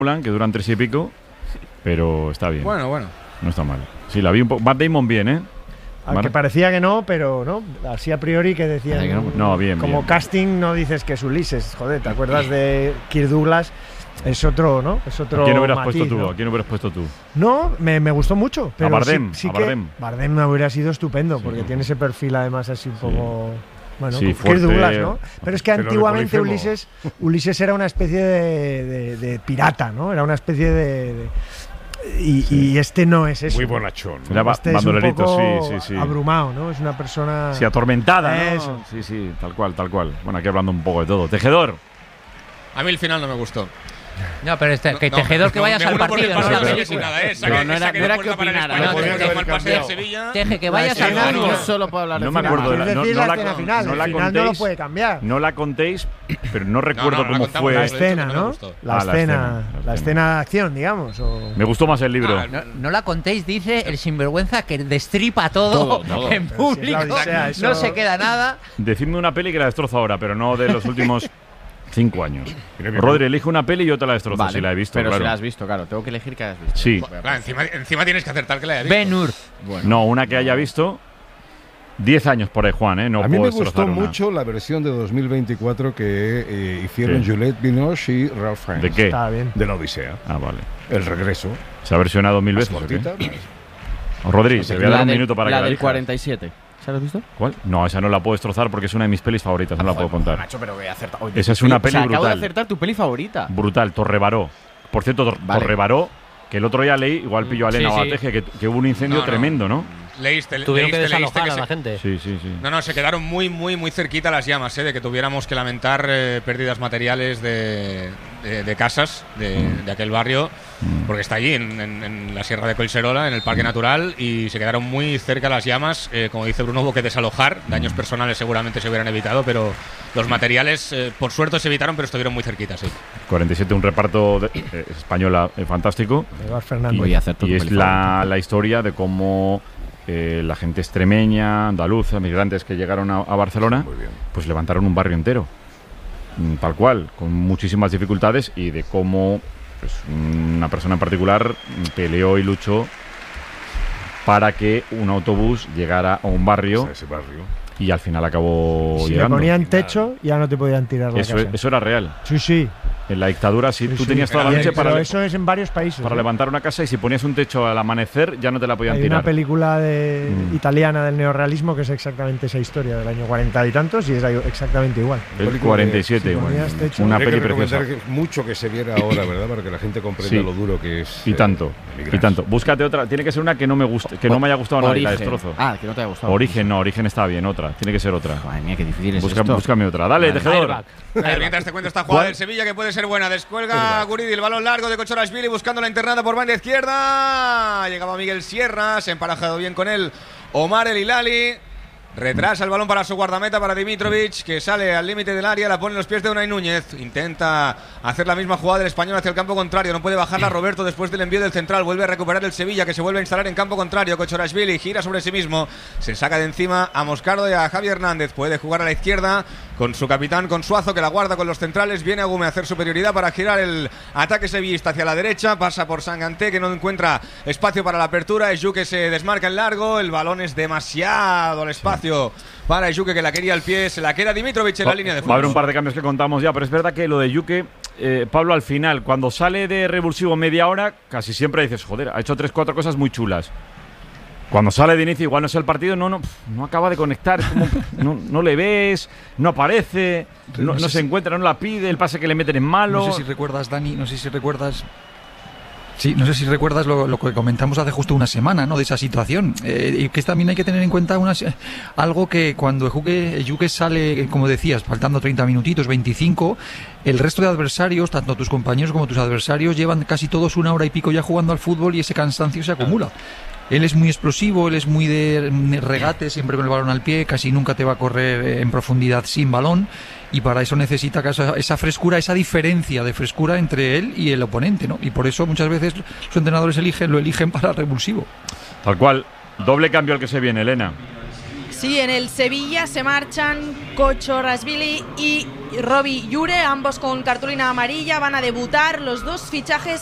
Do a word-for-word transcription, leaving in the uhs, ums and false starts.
que duran tres y pico, pero está bien. Bueno, bueno. No está mal. Sí, la vi un poco. Matt Damon bien, ¿eh? Aunque Mar... parecía que no, pero no. Así a priori que decían. No, no, bien. Como bien. casting no dices que es Ulises. Joder, ¿te acuerdas de Kirk Douglas? Es otro, ¿no? Es otro. ¿A quién hubieras matiz, puesto tú? ¿no? ¿A quién hubieras puesto tú? No, me, me gustó mucho. Pero a Bardem. sí, sí a que Bardem. Bardem me hubiera sido estupendo, Sí. porque tiene ese perfil además así un poco. Bueno, Sí, Kirk fuerte. Douglas, ¿no? Pero es que Pero antiguamente de Ulises, Ulises era una especie de, de, de pirata, ¿no? Era una especie de. de y, Sí. y este no es eso. Muy bonachón. Era ba- Este es un bandolerito, poco sí, sí, sí. abrumado, ¿no? Es una persona. Sí, atormentada, ¿no? Eso. Sí, sí, tal cual, tal cual. Bueno, aquí hablando un poco de todo. Tejedor. A mí el final no me gustó. No, pero este, que No, Tejedor no, que vayas me al uno por el partido, no pase la del película. Sevilla, nada, eh. Esa No, que- no era- esa que no era después que da para el opinara, español, no, que tenía fue que el pase del cambiar. Sevilla. Teje, que vayas La al escena partido. no. Yo solo puedo hablar No de me final. acuerdo de la- Es no- decir, no la la escena con- final. no el la final no contéis. lo puede cambiar. No la contéis, pero no recuerdo no, no la cómo contamos, fue. La lo he dicho que escena, no me ¿no? gustó. La, Ah, la escena, escena, la la escena de acción, digamos. O... Me gustó más el libro. Ah, No, no la contéis, dice el sinvergüenza que destripa todo, Todo, todo. en Pero si es público. la Odisea, eso- No se queda nada. Decidme una peli que la destrozo ahora, pero no de los últimos cinco años. Mira, mira. Rodri, elige una peli y yo te la destrozo Vale, si la he visto, pero claro. si la has visto, claro. Tengo que elegir que hayas visto. Sí. Claro, encima, encima tienes que acertar que la haya visto. Ben Hur. Bueno. No, una que haya visto. Diez años por ahí, Juan, ¿eh? No a mí puedo me destrozar gustó una. mucho la versión de dos mil veinticuatro que eh, hicieron Sí. Juliette Binoche y Ralph Fiennes. ¿De qué? Está bien. De la Odisea. Ah, vale. El regreso. ¿Se ha versionado mil Más veces o qué? cortita. más- Rodri, te voy a La dar un del- minuto para la que la del elijas. cuarenta y siete. ¿Se la has visto? ¿Cuál? No, esa no la puedo destrozar porque es una de mis pelis favoritas, no la puedo contar. Macho, pero voy a acertar. Oye, Esa es tu una peli- peli o sea, acabo de brutal. acertar tu peli favorita. Brutal, Torrebaró. Por cierto, Tor- Vale. Torrebaró, que el otro día leí, igual pillo a Elena Sí, o a sí. Teje, que, que hubo un incendio No, no. tremendo, ¿no? Leíste, Tuvieron que leíste, leíste desalojar que a se- la gente. Sí, sí, sí. No, no, se quedaron muy, muy, muy cerquita las llamas, ¿eh? De que tuviéramos que lamentar eh, pérdidas materiales de, de, de casas de, Mm. de aquel barrio, porque está allí, en, en- en la Sierra de Collserola, en el Parque Natural, y se quedaron muy cerca las llamas. Eh, como dice Bruno, hubo que desalojar. Daños personales seguramente se hubieran evitado, pero los materiales, eh, por suerte, se evitaron, pero estuvieron muy cerquitas, sí. cuarenta y siete, un reparto de, eh, española eh, fantástico. Eduard Fernández. Voy a hacer tu Y es peli la, favorita. la historia de cómo eh, la gente extremeña, andaluza, migrantes que llegaron a, a Barcelona, Muy bien. pues levantaron un barrio entero. Mm, Tal cual, con muchísimas dificultades, y de cómo pues, una persona en particular mm, peleó y luchó para que un autobús llegara a un barrio Hasta ese barrio. y al final acabó Si le llegando. ponían techo, ya no te podían tirar la Eso, casa. eso era real. Sí, sí. En la dictadura, sí, sí, tú sí. tenías toda la Pero noche eso- para, Pero le- eso es en varios países. para ¿eh? levantar una casa, y si ponías un techo al amanecer ya no te la podían Hay tirar. una película de, Mm. italiana del neorrealismo que es exactamente esa historia del año cuarenta y tantos y es ahí exactamente igual. El Película cuarenta y siete, de- bueno, si ponías techo- una Habría peli que preciosa. recomendar que mucho que se viera ahora, ¿verdad? Para que la gente comprenda Sí. lo duro que es. Y eh, tanto, emigrar. y tanto. Búscate otra. Tiene que ser una que no me guste, que no me haya gustado nada y la Origen. destrozo. Ah, que no te haya gustado. Origen, no, Origen está bien, otra. Tiene que ser otra. Madre mía, qué difícil es Busca- esto. búscame otra. Dale, Vale. tejedor. Airbag. Eh, mientras te cuento esta jugada del Sevilla que puede ser buena. Descuelga Guridi, el balón largo de Kochorashvili buscando la internada por banda izquierda. Llegaba Miguel Sierra, se ha emparejado bien con él Omar El Hilali. Retrasa el balón para su guardameta, para Dimitrovic, que sale al límite del área, la pone en los pies de Unai Núñez. Intenta hacer la misma jugada del español hacia el campo contrario. No puede bajarla Roberto después del envío del central. Vuelve a recuperar el Sevilla, que se vuelve a instalar en campo contrario. Kochorashvili gira sobre sí mismo. Se saca de encima a Moscardo y a Javi Hernández. Puede jugar a la izquierda con su capitán, con Suazo, que la guarda con los centrales. Viene Agume a hacer superioridad para girar el ataque sevillista hacia la derecha. Pasa por Sanganté, que no encuentra espacio para la apertura. Eju, que se desmarca en largo. El balón es demasiado el espacio para Ejuke, que la quería al pie. Se la queda Dimitrovic en la línea de Va a haber un fondo. par de cambios que contamos ya, pero es verdad que lo de Yuke, eh, Pablo, al final, cuando sale de revulsivo media hora, casi siempre dices, joder, ha hecho tres, cuatro cosas muy chulas. Cuando sale de inicio, igual no es el partido, no, no, no acaba de conectar, es como, no, no le ves, no aparece, no, no se encuentra, no la pide, el pase que le meten es malo. No sé si recuerdas, Dani, no sé si recuerdas. Sí, no sé si recuerdas lo, lo que comentamos hace justo una semana, ¿no? De esa situación. Eh, y que también hay que tener en cuenta unas, eh, algo que cuando Ejuke, Ejuke sale, eh, como decías, faltando treinta minutitos, veinticinco, el resto de adversarios, tanto tus compañeros como tus adversarios, llevan casi todos una hora y pico ya jugando al fútbol y ese cansancio se acumula. Él es muy explosivo, él es muy de regate, siempre con el balón al pie, casi nunca te va a correr en profundidad sin balón, y para eso necesita esa, esa frescura, esa diferencia de frescura entre él y el oponente, ¿no? Y por eso muchas veces los entrenadores eligen, lo eligen para revulsivo. Tal cual, doble cambio al que se viene, Elena. Sí, en el Sevilla se marchan Kochorashvili y Robbie Llure, ambos con cartulina amarilla, van a debutar los dos fichajes